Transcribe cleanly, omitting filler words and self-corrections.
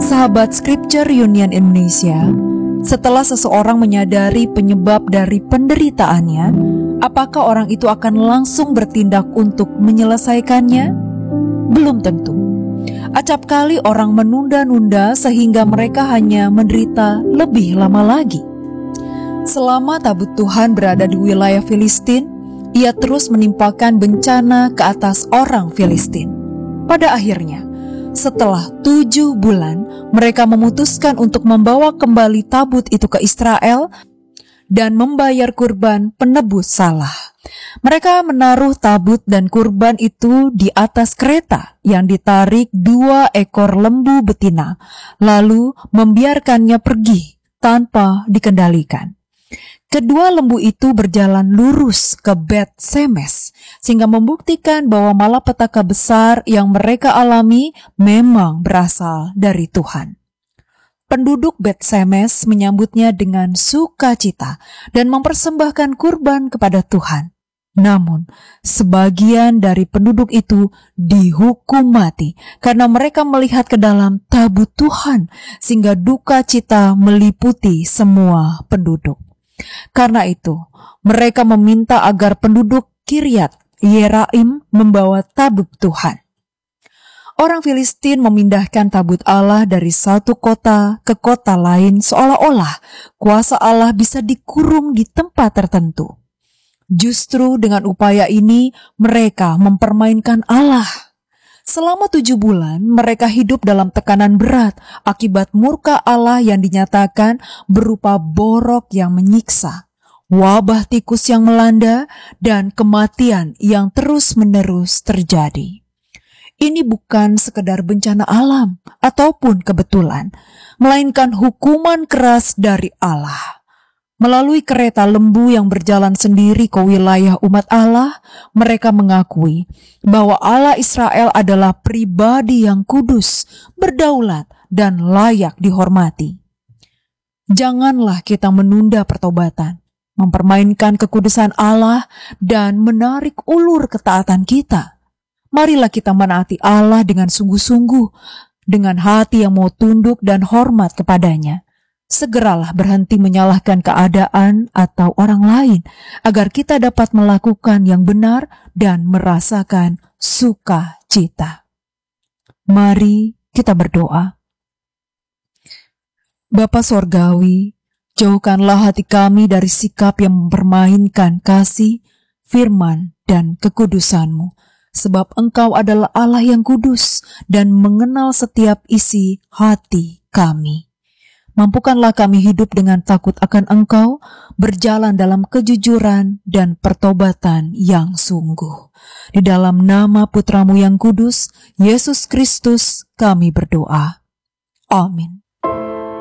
Sahabat Scripture Union Indonesia, setelah seseorang menyadari penyebab dari penderitaannya, apakah orang itu akan langsung bertindak untuk menyelesaikannya? Belum tentu. Acap kali orang menunda-nunda sehingga mereka hanya menderita lebih lama lagi. Selama tabut Tuhan berada di wilayah Filistin, ia terus menimpakan bencana ke atas orang Filistin. Pada akhirnya, setelah 7 bulan, mereka memutuskan untuk membawa kembali tabut itu ke Israel dan membayar kurban penebus salah. Mereka menaruh tabut dan kurban itu di atas kereta yang ditarik 2 ekor lembu betina, lalu membiarkannya pergi tanpa dikendalikan. Kedua lembu itu berjalan lurus ke Bet Semes, sehingga membuktikan bahwa malapetaka besar yang mereka alami memang berasal dari Tuhan. Penduduk Bet Semes menyambutnya dengan sukacita dan mempersembahkan kurban kepada Tuhan. Namun, sebagian dari penduduk itu dihukum mati karena mereka melihat ke dalam tabut Tuhan, sehingga duka cita meliputi semua penduduk. Karena itu, mereka meminta agar penduduk Kiryat Yearim membawa tabut Tuhan. Orang Filistin memindahkan tabut Allah dari satu kota ke kota lain seolah-olah kuasa Allah bisa dikurung di tempat tertentu. Justru dengan upaya ini, mereka mempermainkan Allah. Selama 7 bulan, mereka hidup dalam tekanan berat akibat murka Allah yang dinyatakan berupa borok yang menyiksa, wabah tikus yang melanda, dan kematian yang terus-menerus terjadi. Ini bukan sekedar bencana alam ataupun kebetulan, melainkan hukuman keras dari Allah. Melalui kereta lembu yang berjalan sendiri ke wilayah umat Allah, mereka mengakui bahwa Allah Israel adalah pribadi yang kudus, berdaulat, dan layak dihormati. Janganlah kita menunda pertobatan, mempermainkan kekudusan Allah, dan menarik ulur ketaatan kita. Marilah kita menaati Allah dengan sungguh-sungguh, dengan hati yang mau tunduk dan hormat kepadanya. Segeralah berhenti menyalahkan keadaan atau orang lain, agar kita dapat melakukan yang benar dan merasakan sukacita. Mari kita berdoa. Bapa Sorgawi, jauhkanlah hati kami dari sikap yang mempermainkan kasih, firman, dan kekudusan-Mu, sebab Engkau adalah Allah yang kudus dan mengenal setiap isi hati kami. Mampukanlah kami hidup dengan takut akan Engkau, berjalan dalam kejujuran dan pertobatan yang sungguh. Di dalam nama Putra-Mu yang kudus, Yesus Kristus, kami berdoa. Amin.